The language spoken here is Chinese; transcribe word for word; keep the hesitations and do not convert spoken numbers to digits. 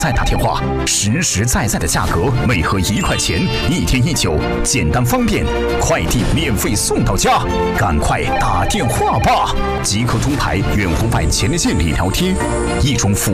再打电话，实实在在的价格，每盒一块钱，一天一酒，简单方便，快递免费送到家，赶快打电话吧！极客中牌远湖百前列线理疗贴，一种服